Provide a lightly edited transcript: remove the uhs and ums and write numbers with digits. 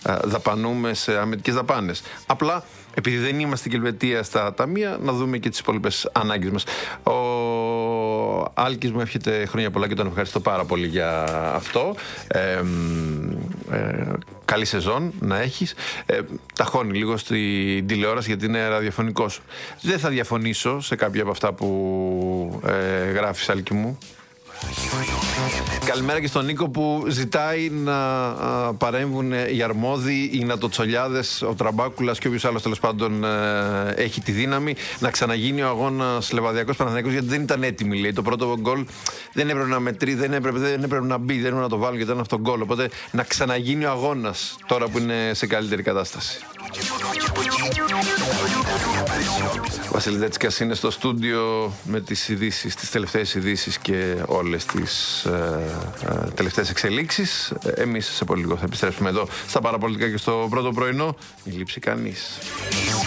δαπανούμε σε αμυντικές δαπάνες. Απλά, επειδή δεν είμαστε και Ελβετία στα ταμεία, να δούμε και τις υπόλοιπες ανάγκες μας. Ο Άλκης μου εύχεται χρόνια πολλά και τον ευχαριστώ πάρα πολύ για αυτό. Καλή σεζόν να έχεις. Ταχώνει λίγο στην τηλεόραση γιατί είναι ραδιοφωνικός. Δεν θα διαφωνήσω σε κάποια από αυτά που γράφεις, Άλκη μου. Καλημέρα και στον Νίκο που ζητάει να παρέμβουν οι αρμόδιοι, οι νατοτσολιάδες, ο Τραμπάκουλας και όποιος άλλος τέλος πάντων έχει τη δύναμη να ξαναγίνει ο αγώνας Λεβαδιακός Παναθηναϊκός, γιατί δεν ήταν έτοιμοι, λέει. Το πρώτο γκολ δεν έπρεπε να μετρεί, δεν έπρεπε να μπει, δεν έπρεπε να το βάλουν γιατί ήταν αυτό γκολ. Οπότε να ξαναγίνει ο αγώνας τώρα που είναι σε καλύτερη κατάσταση. Ο Βασίλης Δέτσικας είναι στο στούντιο με τις ειδήσεις, τις τελευταίες ειδήσεις και όλες τις τελευταίες εξελίξεις. Εμείς σε πολύ λίγο θα επιστρέψουμε εδώ στα παραπολιτικά και στο πρώτο πρωινό. Μην λείψει κανείς.